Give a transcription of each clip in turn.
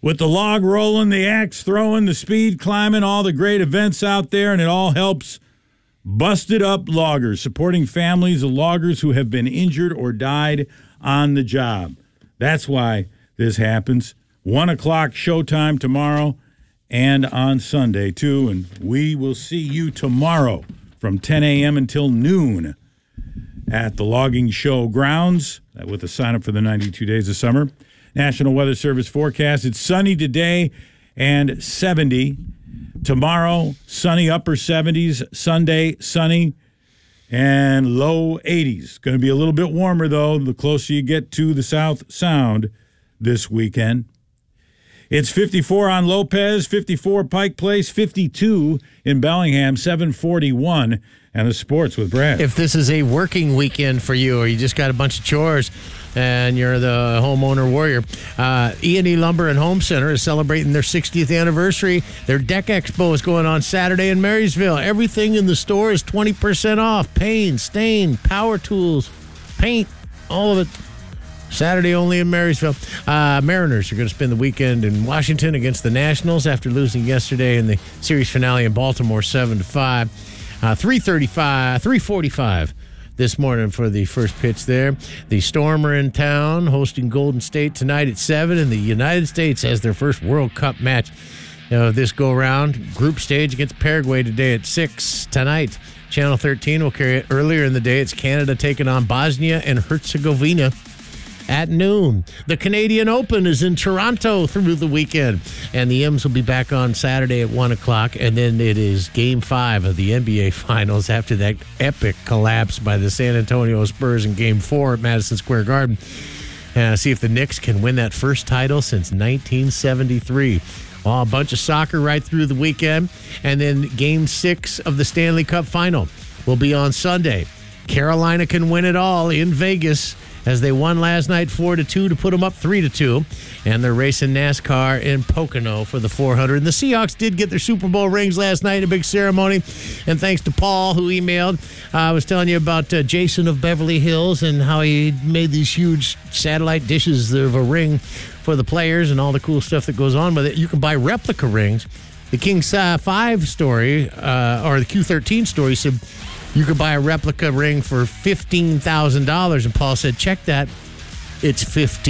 with the log rolling, the axe throwing, the speed climbing, all the great events out there, and it all helps Busted Up Loggers, supporting families of loggers who have been injured or died on the job. That's why this happens. 1 o'clock showtime tomorrow and on Sunday, too. And we will see you tomorrow from 10 a.m. until noon at the Logging Show grounds with a sign-up for the 92 days of summer. National Weather Service forecast, it's sunny today and 70. Tomorrow, sunny, upper 70s. Sunday, sunny and low 80s. Going to be a little bit warmer, though, the closer you get to the South Sound this weekend. It's 54 on Lopez, 54 Pike Place, 52 in Bellingham, 741. And the sports with Brad. If this is a working weekend for you or you just got a bunch of chores and you're the homeowner warrior, E&E Lumber and Home Center is celebrating their 60th anniversary. Their Deck Expo is going on Saturday in Marysville. Everything in the store is 20% off. Paint, stain, power tools, paint, all of it. Saturday only in Marysville. Mariners are going to spend the weekend in Washington against the Nationals after losing yesterday in the series finale in Baltimore 7-5. 3:45 this morning for the first pitch there. The Storm are in town hosting Golden State tonight at 7, and the United States has their first World Cup match this go-round. Group stage against Paraguay today at 6 tonight. Channel 13 will carry it earlier in the day. It's Canada taking on Bosnia and Herzegovina at noon. The Canadian Open is in Toronto through the weekend, and the M's will be back on Saturday at 1 o'clock, and then it is Game 5 of the NBA Finals after that epic collapse by the San Antonio Spurs in Game 4 at Madison Square Garden. See if the Knicks can win that first title since 1973. A bunch of soccer right through the weekend, and then Game 6 of the Stanley Cup Final will be on Sunday. Carolina can win it all in Vegas, as they won last night 4-2 to put them up 3-2. And they're racing NASCAR in Pocono for the 400. And the Seahawks did get their Super Bowl rings last night in a big ceremony. And thanks to Paul, who emailed. I was telling you about Jason of Beverly Hills and how he made these huge satellite dishes of a ring for the players and all the cool stuff that goes on with it. You can buy replica rings. The King 5 story, or the Q13 story, said you could buy a replica ring for $15,000. And Paul said, check that. It's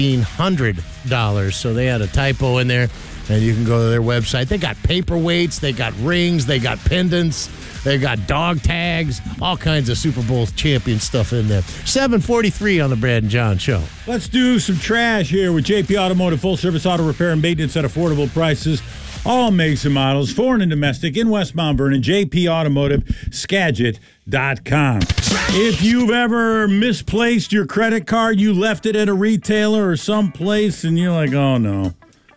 $1,500. So they had a typo in there, and you can go to their website. They got paperweights, they got rings, they got pendants, they got dog tags, all kinds of Super Bowl champion stuff in there. 7:43 on the Brad and John Show. Let's do some trash here with JP Automotive, full-service auto repair and maintenance at affordable prices. All makes and models, foreign and domestic, in West Mount Vernon. JP Automotive, Skagit.com. If you've ever misplaced your credit card, you left it at a retailer or someplace, and you're like, oh no,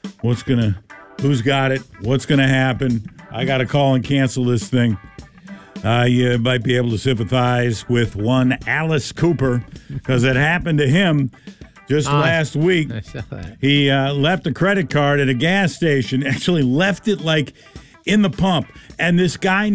who's got it? What's gonna happen? I got to call and cancel this thing. You might be able to sympathize with one Alice Cooper, because it happened to him just last week. I saw that. He left a credit card at a gas station, actually left it like in the pump. And this guy